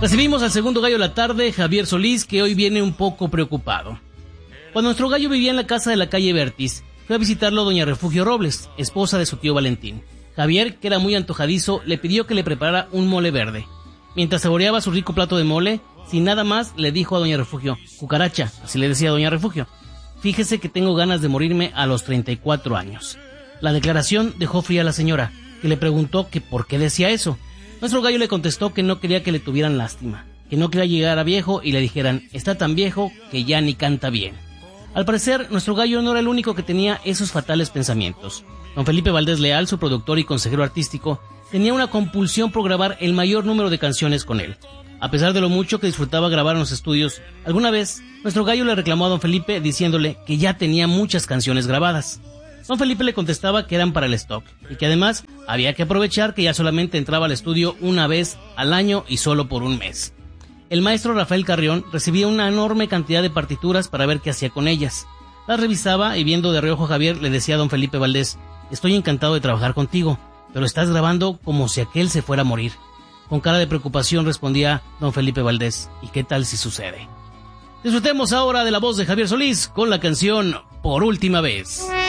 Recibimos al segundo gallo de la tarde, Javier Solís, que hoy viene un poco preocupado. Cuando nuestro gallo vivía en la casa de la calle Vertis, fue a visitarlo doña Refugio Robles, esposa de su tío Valentín. Javier, que era muy antojadizo, le pidió que le preparara un mole verde. Mientras saboreaba su rico plato de mole, sin nada más, le dijo a doña Refugio: cucaracha, así le decía a doña Refugio, fíjese que tengo ganas de morirme a los 34 años. La declaración dejó fría a la señora, que le preguntó que por qué decía eso. Nuestro gallo le contestó que no quería que le tuvieran lástima, que no quería llegar a viejo y le dijeran: está tan viejo que ya ni canta bien. Al parecer, nuestro gallo no era el único que tenía esos fatales pensamientos. Don Felipe Valdés Leal, su productor y consejero artístico, tenía una compulsión por grabar el mayor número de canciones con él. A pesar de lo mucho que disfrutaba grabar en los estudios, alguna vez nuestro gallo le reclamó a don Felipe diciéndole que ya tenía muchas canciones grabadas. Don Felipe le contestaba que eran para el stock y que además había que aprovechar que ya solamente entraba al estudio una vez al año y solo por un mes. El maestro Rafael Carrión recibía una enorme cantidad de partituras para ver qué hacía con ellas. Las revisaba y viendo de reojo a Javier le decía a don Felipe Valdés: estoy encantado de trabajar contigo, pero estás grabando como si aquel se fuera a morir. Con cara de preocupación respondía don Felipe Valdés: ¿y qué tal si sucede? Disfrutemos ahora de la voz de Javier Solís con la canción Por Última Vez.